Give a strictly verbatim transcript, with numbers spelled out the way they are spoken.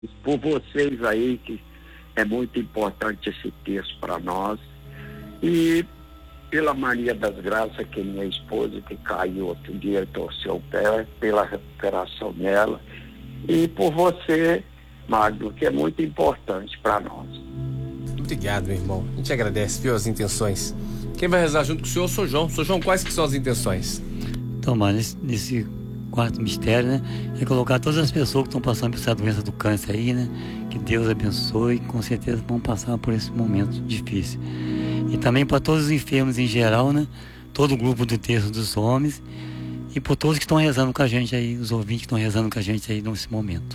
por vocês aí, que é muito importante esse texto para nós, e pela Maria das Graças, que é minha esposa, que caiu outro dia e torceu o pé, pela recuperação dela, e por você, Magno, que é muito importante para nós. Obrigado, meu irmão. A gente agradece, viu, as intenções. Quem vai rezar junto com o senhor, sou João. Sou João, quais que são as intenções? Então, mano, nesse, nesse quarto mistério, né, é colocar todas as pessoas que estão passando por essa doença do câncer aí, né, que Deus abençoe, com certeza vão passar por esse momento difícil. E também para todos os enfermos em geral, né, todo o grupo do Terço dos Homens, e por todos que estão rezando com a gente aí, os ouvintes que estão rezando com a gente aí nesse momento.